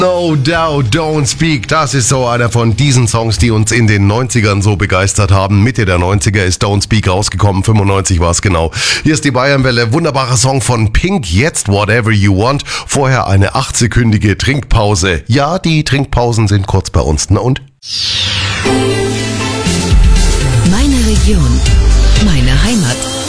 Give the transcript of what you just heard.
No Doubt, Don't Speak, das ist so einer von diesen Songs, die uns in den 90ern so begeistert haben. Mitte der 90er ist Don't Speak rausgekommen, 95 war es genau. Hier ist die Bayernwelle, wunderbarer Song von Pink, jetzt Whatever You Want. Vorher eine 8-sekündige Trinkpause. Ja, die Trinkpausen sind kurz bei uns, na und? Meine Region, meine Heimat.